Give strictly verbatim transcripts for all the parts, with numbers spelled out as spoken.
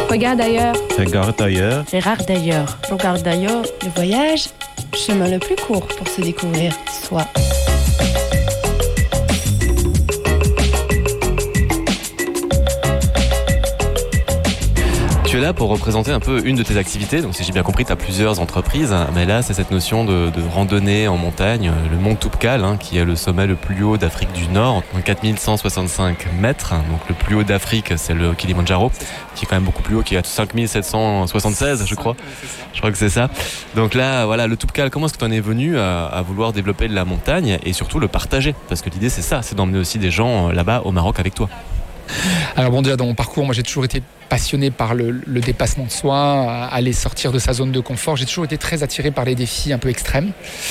Regarde ailleurs. Regarde ailleurs. Regarde ailleurs. Regarde ailleurs. Le voyage, chemin le plus court pour se découvrir soi. Tu es là pour représenter un peu une de tes activités, donc si j'ai bien compris, tu as plusieurs entreprises, mais là c'est cette notion de, de randonnée en montagne, le mont Toubkal, hein, qui est le sommet le plus haut d'Afrique du Nord, quatre mille cent soixante-cinq mètres, donc le plus haut d'Afrique c'est le Kilimandjaro, qui est quand même beaucoup plus haut, qui est à cinq mille sept cent soixante-seize je crois, je crois que c'est ça. Donc là, voilà, le Toubkal, comment est-ce que tu en es venu à, à vouloir développer de la montagne et surtout le partager? Parce que l'idée c'est ça, c'est d'emmener aussi des gens là-bas au Maroc avec toi. Alors bon, déjà dans mon parcours, moi j'ai toujours été passionné par le, le dépassement de soi, aller sortir de sa zone de confort. J'ai toujours été très attiré par les défis un peu extrêmes.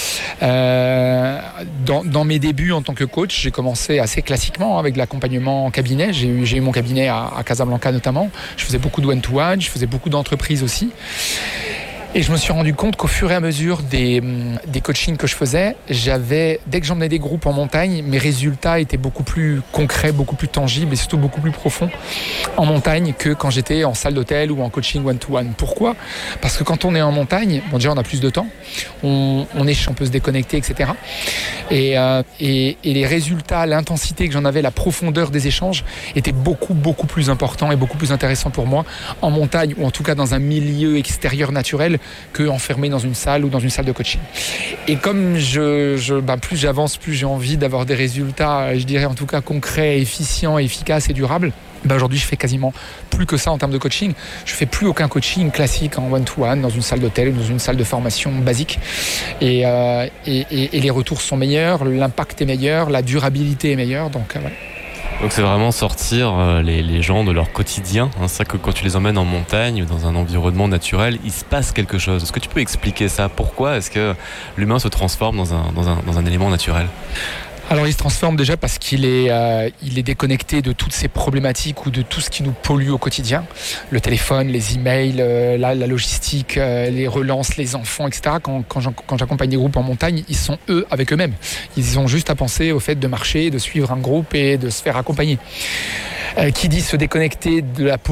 Euh, dans, dans mes débuts en tant que coach, j'ai commencé assez classiquement avec l'accompagnement en cabinet. J'ai eu, j'ai eu mon cabinet à, à Casablanca notamment. Je faisais beaucoup de one-to-one, je faisais beaucoup d'entreprises aussi. Et je me suis rendu compte qu'au fur et à mesure des, des coachings que je faisais, j'avais, dès que j'emmenais des groupes en montagne, mes résultats étaient beaucoup plus concrets, beaucoup plus tangibles et surtout beaucoup plus profonds en montagne que quand j'étais en salle d'hôtel ou en coaching one-to-one. Pourquoi ? Parce que quand on est en montagne, bon déjà on a plus de temps, on, on, est, on peut se déconnecter, et cetera. Et, euh, et, et les résultats, l'intensité que j'en avais, la profondeur des échanges étaient beaucoup, beaucoup plus importants et beaucoup plus intéressants pour moi en montagne ou en tout cas dans un milieu extérieur naturel que enfermé dans une salle ou dans une salle de coaching. Et comme je, je, bah plus j'avance, plus j'ai envie d'avoir des résultats, je dirais en tout cas concrets, efficients, efficaces et durables, bah aujourd'hui je fais quasiment plus que ça en termes de coaching. Je fais plus aucun coaching classique en one-to-one dans une salle d'hôtel ou dans une salle de formation basique. Et, euh, et, et, et les retours sont meilleurs, l'impact est meilleur, la durabilité est meilleure. Donc euh, voilà. Donc c'est vraiment sortir euh, les, les gens de leur quotidien. Hein, c'est ça que quand tu les emmènes en montagne ou dans un environnement naturel, il se passe quelque chose. Est-ce que tu peux expliquer ça? Pourquoi est-ce que l'humain se transforme dans un, dans un, dans un élément naturel? Alors il se transforme déjà parce qu'il est, euh, il est déconnecté de toutes ces problématiques ou de tout ce qui nous pollue au quotidien. Le téléphone, les emails, euh, la, la logistique, euh, les relances, les enfants, et cetera. Quand, quand, quand j'accompagne des groupes en montagne, ils sont eux avec eux-mêmes. Ils ont juste à penser au fait de marcher, de suivre un groupe et de se faire accompagner. Euh, qui dit se déconnecter de la